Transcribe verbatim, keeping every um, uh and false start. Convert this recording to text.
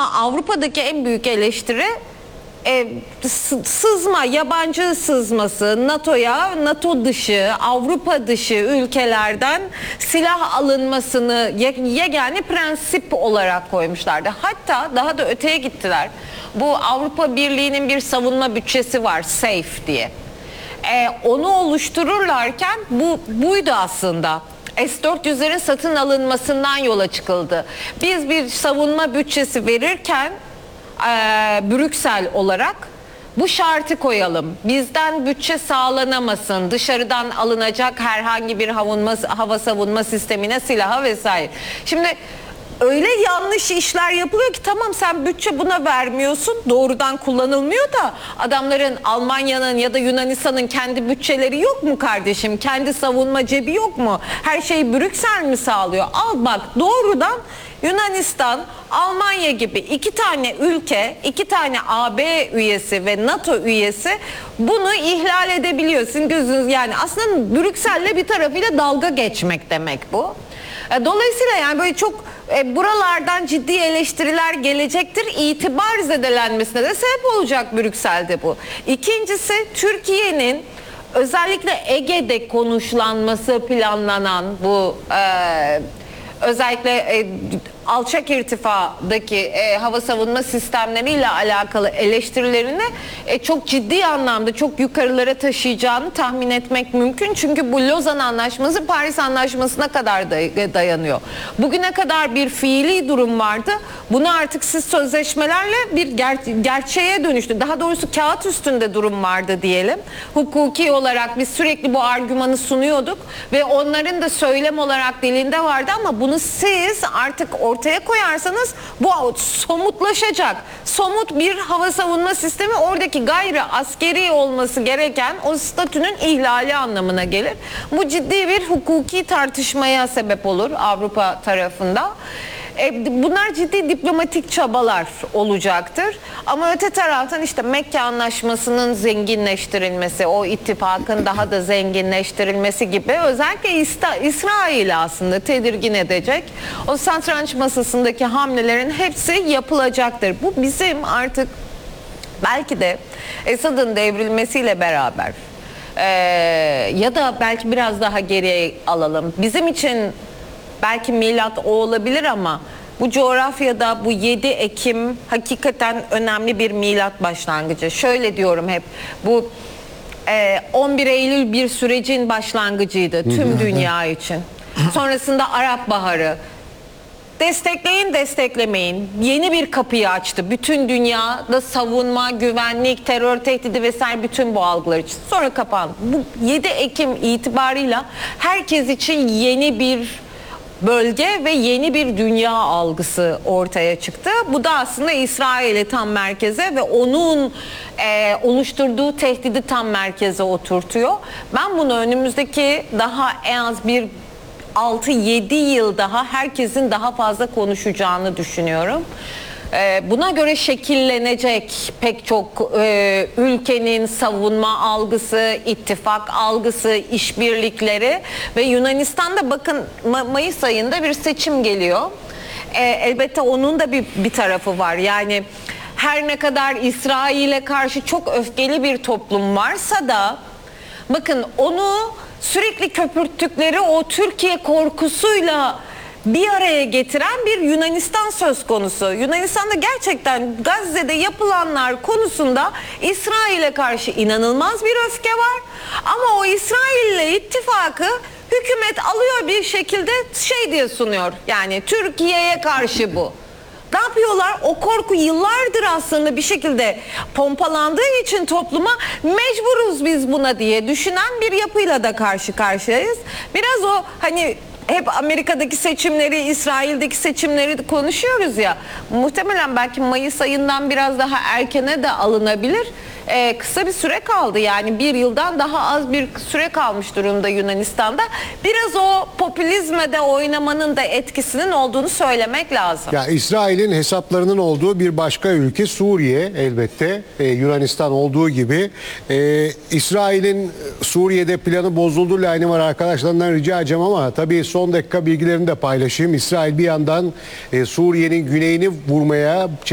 Ama Avrupa'daki en büyük eleştiri e, sızma, yabancı sızması, NATO'ya, NATO dışı, Avrupa dışı ülkelerden silah alınmasını yegane prensip olarak koymuşlardı. Hatta daha da öteye gittiler. Bu Avrupa Birliği'nin bir savunma bütçesi var, SAFE diye. E, onu oluştururlarken bu buydu aslında. S dört yüzlerin satın alınmasından yola çıkıldı. Biz bir savunma bütçesi verirken e, Brüksel olarak bu şartı koyalım. Bizden bütçe sağlanamasın. Dışarıdan alınacak herhangi bir havunma, hava savunma sistemine, silaha vesaire. Şimdi öyle yanlış işler yapılıyor ki tamam sen bütçe buna vermiyorsun, doğrudan kullanılmıyor da adamların, Almanya'nın ya da Yunanistan'ın kendi bütçeleri yok mu kardeşim? Kendi savunma cebi yok mu? Her şeyi Brüksel mi sağlıyor? Al bak, doğrudan Yunanistan, Almanya gibi iki tane ülke, iki tane A B üyesi ve NATO üyesi bunu ihlal edebiliyor. Sizin gözünüz, yani aslında Brüksel'le bir tarafıyla dalga geçmek demek bu. Dolayısıyla yani böyle çok e, buralardan ciddi eleştiriler gelecektir. İtibar zedelenmesine de sebep olacak Brüksel'de bu. İkincisi, Türkiye'nin özellikle Ege'de konuşlanması planlanan bu e, özellikle e, alçak irtifadaki e, hava savunma sistemleriyle alakalı eleştirilerini e, çok ciddi anlamda çok yukarılara taşıyacağını tahmin etmek mümkün. Çünkü bu Lozan Anlaşması Paris Anlaşması'na kadar day dayanıyor. Bugüne kadar bir fiili durum vardı. Bunu artık siz sözleşmelerle bir ger gerçeğe dönüştü. Daha doğrusu kağıt üstünde durum vardı diyelim. Hukuki olarak biz sürekli bu argümanı sunuyorduk ve onların da söylem olarak dilinde vardı ama bunu siz artık ortaya koyarsanız bu somutlaşacak. Somut bir hava savunma sistemi oradaki gayri askeri olması gereken o statünün ihlali anlamına gelir. Bu ciddi bir hukuki tartışmaya sebep olur Avrupa tarafında. E, bunlar ciddi diplomatik çabalar olacaktır. Ama öte taraftan işte Mekke Anlaşması'nın zenginleştirilmesi, o ittifakın daha da zenginleştirilmesi gibi özellikle İsrail'i aslında tedirgin edecek o satranç masasındaki hamlelerin hepsi yapılacaktır. Bu bizim artık belki de Esad'ın devrilmesiyle beraber e, ya da belki biraz daha geriye alalım. Bizim için belki milat o olabilir ama bu coğrafyada bu yedi Ekim hakikaten önemli bir milat başlangıcı. Şöyle diyorum hep, bu e, on bir Eylül bir sürecin başlangıcıydı tüm dünya için. Sonrasında Arap Baharı. Destekleyin, desteklemeyin. Yeni bir kapıyı açtı. Bütün dünyada savunma, güvenlik, terör tehdidi vesaire bütün bu algılar için. Sonra kapandı. Bu yedi Ekim itibarıyla herkes için yeni bir bölge ve yeni bir dünya algısı ortaya çıktı. Bu da aslında İsrail'i tam merkeze ve onun e, oluşturduğu tehdidi tam merkeze oturtuyor. Ben bunu önümüzdeki daha en az bir altı yedi yıl daha herkesin daha fazla konuşacağını düşünüyorum. Buna göre şekillenecek pek çok e, ülkenin savunma algısı, ittifak algısı, işbirlikleri ve Yunanistan'da bakın Mayıs ayında bir seçim geliyor. E, elbette onun da bir, bir tarafı var. Yani her ne kadar İsrail'e karşı çok öfkeli bir toplum varsa da bakın onu sürekli köpürttükleri o Türkiye korkusuyla bir araya getiren bir Yunanistan söz konusu. Yunanistan'da gerçekten Gazze'de yapılanlar konusunda İsrail'e karşı inanılmaz bir öfke var. Ama o İsrail'le ittifakı hükümet alıyor bir şekilde şey diye sunuyor. Yani Türkiye'ye karşı bu. Ne yapıyorlar? O korku yıllardır aslında bir şekilde pompalandığı için topluma mecburuz biz buna diye düşünen bir yapıyla da karşı karşıyayız. Biraz o hani hep Amerika'daki seçimleri, İsrail'deki seçimleri konuşuyoruz ya. Muhtemelen belki Mayıs ayından biraz daha erkene de alınabilir. Ee, kısa bir süre kaldı, yani bir yıldan daha az bir süre kalmış durumda Yunanistan'da. Biraz o popülizme de oynamanın da etkisinin olduğunu söylemek lazım. Ya İsrail'in hesaplarının olduğu bir başka ülke Suriye elbette. Ee, Yunanistan olduğu gibi. Ee, İsrail'in Suriye'de planı bozuldu laini var, arkadaşlarından rica edeceğim ama tabii son dakika bilgilerini de paylaşayım. İsrail bir yandan e, Suriye'nin güneyini vurmaya